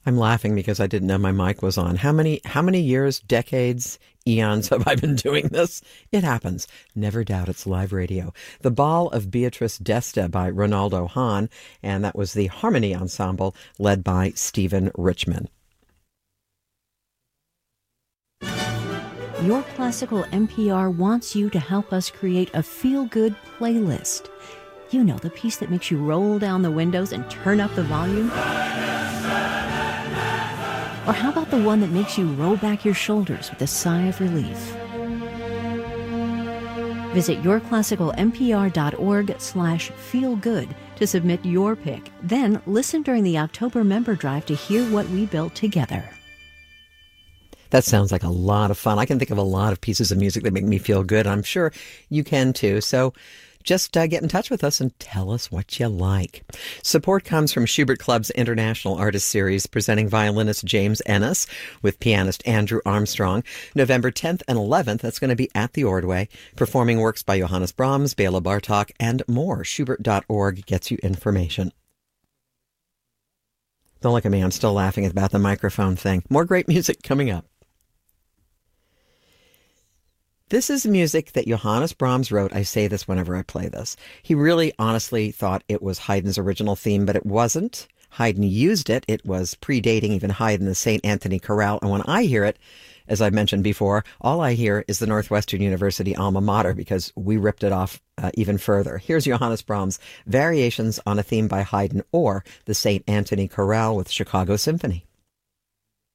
I'm laughing because I didn't know my mic was on. How many years, decades, eons have I been doing this? It happens. Never doubt it's live radio. The Ball of Beatrice d'Este by Ronaldo Hahn, and that was the Harmony Ensemble led by Stephen Richman. Your Classical NPR wants you to help us create a feel-good playlist. You know, the piece that makes you roll down the windows and turn up the volume? Or how about the one that makes you roll back your shoulders with a sigh of relief? Visit yourclassicalnpr.org/feelgood to submit your pick. Then listen during the October member drive to hear what we built together. That sounds like a lot of fun. I can think of a lot of pieces of music that make me feel good. I'm sure you can too. So just get in touch with us and tell us what you like. Support comes from Schubert Club's International Artist Series, presenting violinist James Ennis with pianist Andrew Armstrong. November 10th and 11th, that's going to be at the Ordway, performing works by Johannes Brahms, Bela Bartok, and more. Schubert.org gets you information. Don't look at me, I'm still laughing about the microphone thing. More great music coming up. This is music that Johannes Brahms wrote. I say this whenever I play this. He really honestly thought it was Haydn's original theme, but it wasn't. Haydn used it. It was predating even Haydn, the St. Anthony Chorale. And when I hear it, as I mentioned before, all I hear is the Northwestern University alma mater because we ripped it off even further. Here's Johannes Brahms' Variations on a Theme by Haydn, or the St. Anthony Chorale with Chicago Symphony.